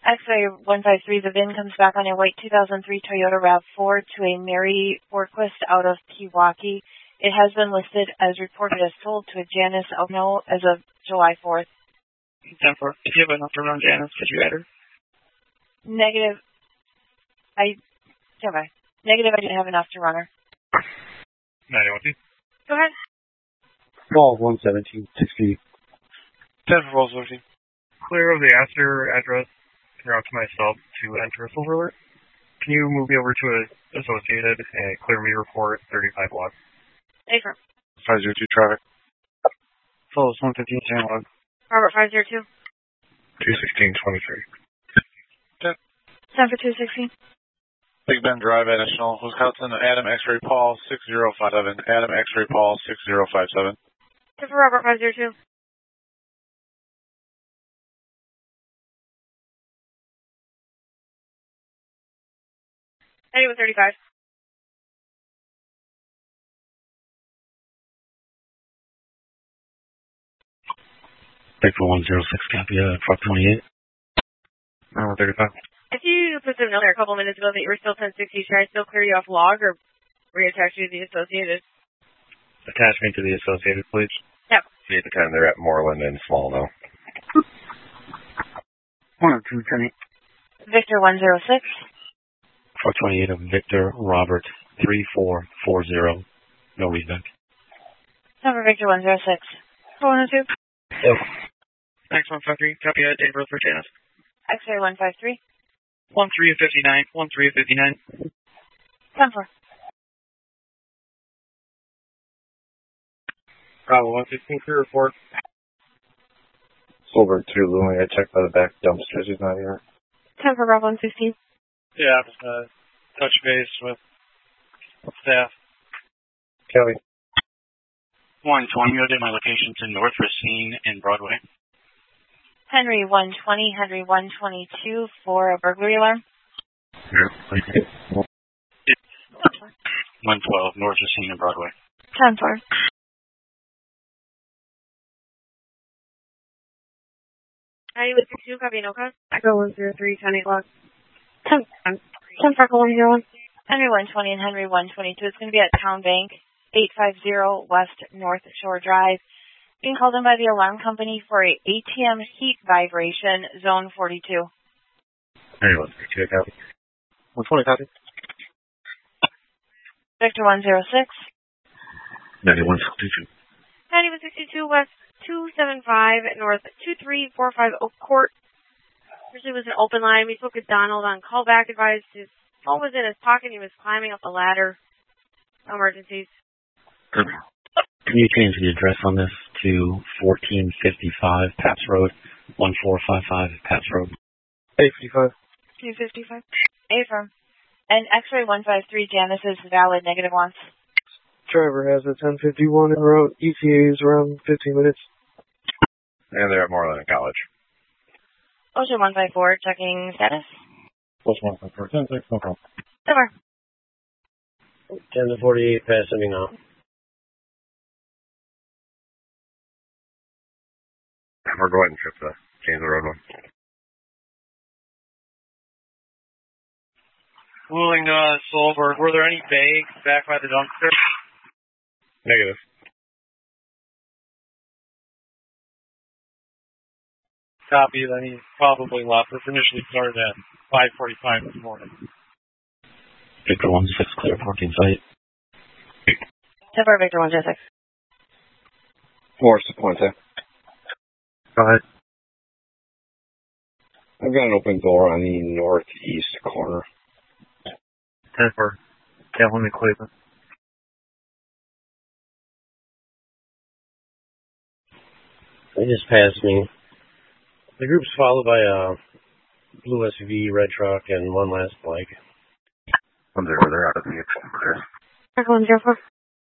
X-ray 153, the VIN comes back on a white 2003 Toyota RAV4 to a Mary Forquist out of Pewaukee. It has been listed as reported as sold to a Janice Ogno as of July 4th. 10-4. If you have enough to run Janice, could you add her? Negative. I didn't have enough to run her. 91. Go ahead. Ball 11760. 10-4, Rolls 14. Clear of the after address throughout to myself to enter a silver alert. Can you move me over to an associated and clear me report 35 blocks? Affirm. 502 traffic. Follows 115 log. Robert 502. 216-23. 10 for 216. Big Bend Drive, Additional, Wisconsin, Adam X-Ray Paul 6057. Adam X-Ray Paul 6057. 10 for Robert 502. Anyway, 35. Victor 106, copy, truck 28. 35. If you put some note there a couple minutes ago that you were still 1060, should I still clear you off log or reattach you to the associated? Attach me to the associated, please. Yep. See at the time they're at Moreland and Small now. 102, Victor 106. 428 of Victor Robert 3440. No readback. Number Victor 106. 412. Yep. X153, copy that, date of birth for Janice. X-ray 153. 13 of 59, 13 of 59. 10 4. Bravo 116, clear report. Silver 2 looming. I checked by the back dumpsters. He's not here. 10 for Bravo 116. Yeah, touch base with staff. Kelly. 120, you did my location to North Racine and Broadway. Henry 120, Henry 122 for a burglary alarm. Yeah. 112, North Racine and Broadway. 10 4. Henry 162, copy no cause. Echo 103, 10 8 log. 10 for Echo 101. Henry 120 and Henry 122. It's going to be at Town Bank, 850 West North Shore Drive. Being called in by the alarm company for a ATM heat vibration, zone 42. Henry 162, copy. 120, copy. Victor 106. 9162. 9162 West 275 North 2345 Oak Court. Usually was an open line. We spoke with Donald on callback advice. His phone was in his pocket. He was climbing up the ladder. No emergencies. Can you change the address on this to 1455 Paps Road, 1455 Paps Road? 855. 255. Affirm. And X-ray 153 Janice is valid, negative once. Driver has a 1051 en route. ETA is around 15 minutes. And they're at Moreland College. Ocean 154, checking status. Ocean 154, 10-6, no problem. Silver. 10 to 48, passing out. We're going to trip the change the road one. Moving to Solberg, were there any bags back by the dumpster? Negative. Copy, then he probably left. This initially started at 5:45 this morning. Victor 16, clear parking site. Silver, Victor 106. Morris to Puente. Go ahead. I've got an open door on the northeast corner. 10 for Calhoun and Cleveland. They just passed me. The group's followed by a blue SUV, red truck, and one last bike. 10, they're out of the vehicle. Clear. Echo 104.